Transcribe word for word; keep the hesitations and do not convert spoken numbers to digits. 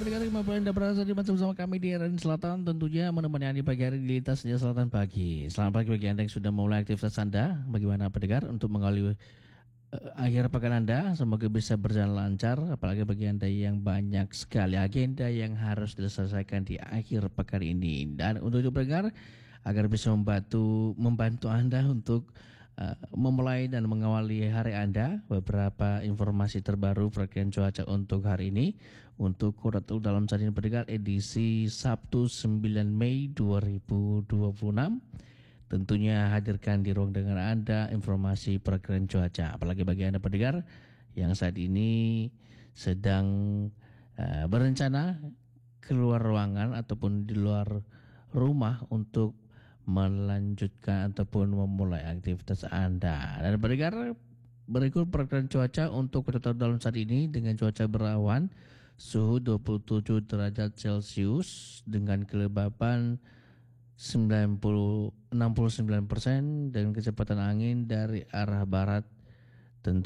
pendengar kemampuan Anda berasa di bersama kami di R N Selatan, tentunya menemani Anda di pagi hari di Lintas Senja Selatan Pagi. Selamat pagi bagi Anda yang sudah mulai aktivitas Anda. Bagaimana pendengar untuk mengawali uh, akhir pekan Anda, semoga bisa berjalan lancar. Apalagi bagi Anda yang banyak sekali agenda yang harus diselesaikan di akhir pekan ini. Dan untuk itu pendengar, agar bisa membantu membantu Anda untuk Uh, memulai dan mengawali hari Anda, beberapa informasi terbaru perakiraan cuaca untuk hari ini untuk Kuratul dalam Sadian Pendengar edisi Sabtu sembilan Mei dua ribu dua puluh enam. Tentunya hadirkan di ruang dengar Anda informasi perakiraan cuaca, apalagi bagi Anda pendengar yang saat ini sedang uh, berencana keluar ruangan ataupun di luar rumah untuk melanjutkan ataupun memulai aktivitas Anda. Dan pendengar, berikut perakiraan cuaca untuk kota dalam saat ini dengan cuaca berawan, suhu dua puluh tujuh derajat Celcius dengan kelembapan enam puluh sembilan persen dan kecepatan angin dari arah barat